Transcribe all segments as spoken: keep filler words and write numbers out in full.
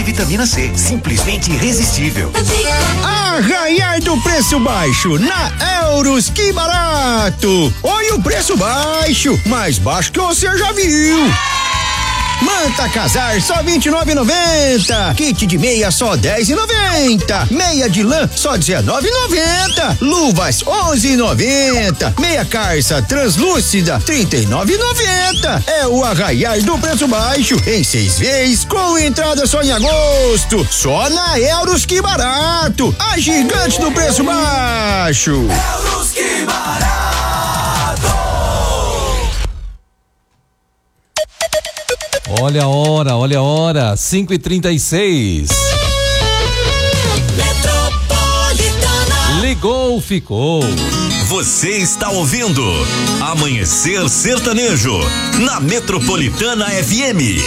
vitamina C, simplesmente irresistível. Arraiar do preço baixo na Euros, que barato! Olha o preço baixo, mais baixo que você já viu. Manta Casar só vinte e nove e noventa. Kit de meia só dez e noventa. Meia de lã só dezenove e noventa. Luvas onze e noventa. Meia carça translúcida trinta e nove e noventa. É o arraiar do preço baixo em seis vezes com entrada só em agosto. Só na Euros, que barato. A gigante do preço baixo. Euros, que barato. Olha a hora, olha a hora, cinco e trinta e seis. Metropolitana. Ligou, ficou. Você está ouvindo Amanhecer Sertanejo na Metropolitana F M.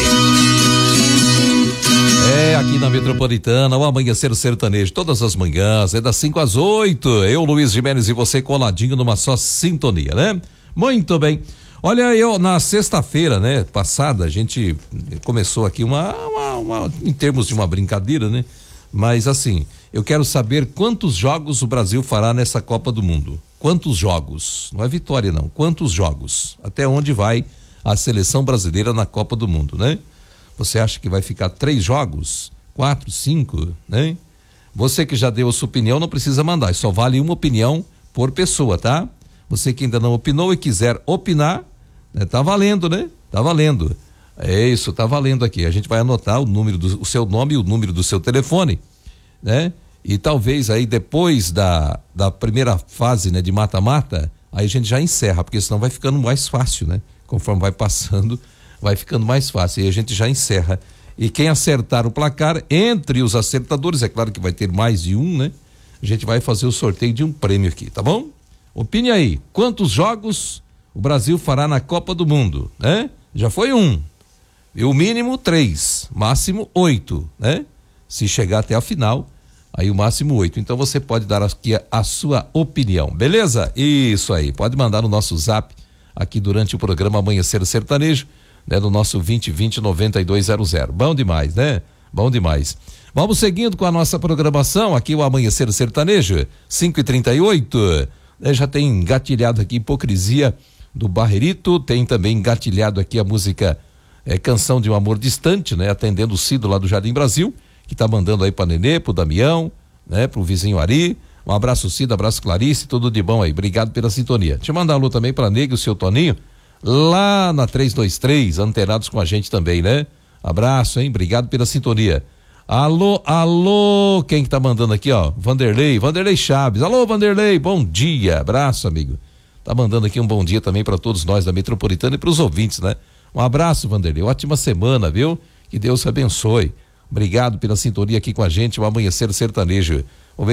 É, aqui na Metropolitana, o Amanhecer Sertanejo, todas as manhãs, é das cinco às oito. Eu, Luiz Gimenez e você coladinho numa só sintonia, né? Muito bem. Olha, eu na sexta-feira, né, passada, a gente começou aqui uma, uma, uma, em termos de uma brincadeira, né? Mas assim, eu quero saber quantos jogos o Brasil fará nessa Copa do Mundo. Quantos jogos? Não é vitória, não. Quantos jogos? Até onde vai a seleção brasileira na Copa do Mundo, né? Você acha que vai ficar três jogos? Quatro, cinco, né? Você que já deu a sua opinião, não precisa mandar, só vale uma opinião por pessoa, tá? Você que ainda não opinou e quiser opinar, né, tá valendo, né? Tá valendo. É isso, tá valendo aqui. A gente vai anotar o número do o seu nome e o número do seu telefone, né? E talvez aí depois da, da primeira fase, né, de mata-mata, aí a gente já encerra, porque senão vai ficando mais fácil, né? Conforme vai passando, vai ficando mais fácil e a gente já encerra. E quem acertar o placar, entre os acertadores, é claro que vai ter mais de um, né? A gente vai fazer o sorteio de um prêmio aqui, tá bom? Opine aí, quantos jogos o Brasil fará na Copa do Mundo, né? Já foi um. E o mínimo três, máximo oito, né? Se chegar até a final, aí o máximo oito. Então você pode dar aqui a, a sua opinião, beleza? Isso aí, pode mandar no nosso zap aqui durante o programa Amanhecer Sertanejo, né? No nosso vinte vinte noventa e dois zero zero. Bom demais, né? Bom demais. Vamos seguindo com a nossa programação aqui, o Amanhecer Sertanejo, cinco e trinta e oito. Né? Já tem engatilhado aqui Hipocrisia do Barrerito, tem também engatilhado aqui a música é, Canção de um Amor Distante, né? Atendendo o Cido lá do Jardim Brasil, que tá mandando aí pra Nenê, pro Damião, né? Pro vizinho Ari. Um abraço Cido, abraço Clarice, tudo de bom aí, obrigado pela sintonia. Deixa eu mandar um alô também pra Nega e o seu Toninho, lá na trezentos e vinte e três, antenados com a gente também, né? Abraço, hein? Obrigado pela sintonia. Alô, alô, quem que tá mandando aqui, ó? Vanderlei, Vanderlei Chaves. Alô, Vanderlei, bom dia, abraço, amigo. Tá mandando aqui um bom dia também para todos nós da Metropolitana e para os ouvintes, né? Um abraço, Vanderlei. Ótima semana, viu? Que Deus te abençoe. Obrigado pela sintonia aqui com a gente, o Amanhecer Sertanejo.